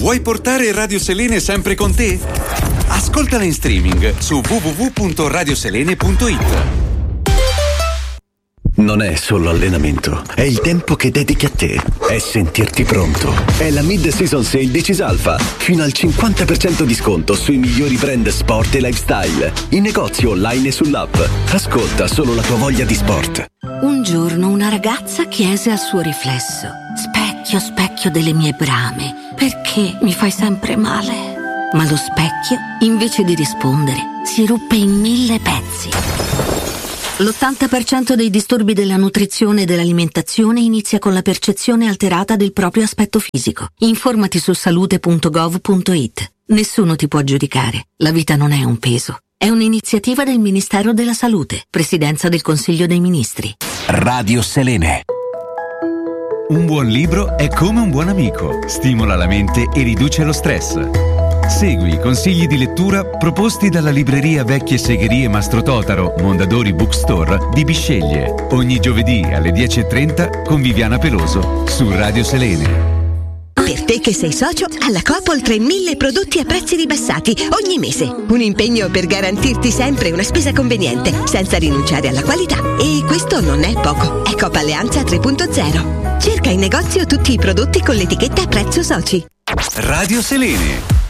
Vuoi portare Radio Selene sempre con te? Ascoltala in streaming su www.radioselene.it. Non è solo allenamento, è il tempo che dedichi a te, è sentirti pronto. È la Mid-Season Sale di Cisalfa, fino al 50% di sconto sui migliori brand sport e lifestyle, in negozio online e sull'app. Ascolta solo la tua voglia di sport. Un giorno una ragazza chiese al suo riflesso: specchio, specchio delle mie brame, perché mi fai sempre male? Ma lo specchio, invece di rispondere, si ruppe in 1000 pezzi. L'80% dei disturbi della nutrizione e dell'alimentazione inizia con la percezione alterata del proprio aspetto fisico. Informati su salute.gov.it. Nessuno ti può giudicare. La vita non è un peso. È un'iniziativa del Ministero della Salute, Presidenza del Consiglio dei Ministri. Radio Selene. Un buon libro è come un buon amico. Stimola la mente e riduce lo stress. Segui i consigli di lettura proposti dalla libreria Vecchie Segherie Mastro Totaro, Mondadori Bookstore di Bisceglie. Ogni giovedì alle 10:30 con Viviana Peloso su Radio Selene. Per te che sei socio, alla Coop oltre 1000 prodotti a prezzi ribassati ogni mese. Un impegno per garantirti sempre una spesa conveniente, senza rinunciare alla qualità. E questo non è poco. È Coop Alleanza 3.0. Cerca in negozio tutti i prodotti con l'etichetta prezzo soci. Radio Selene.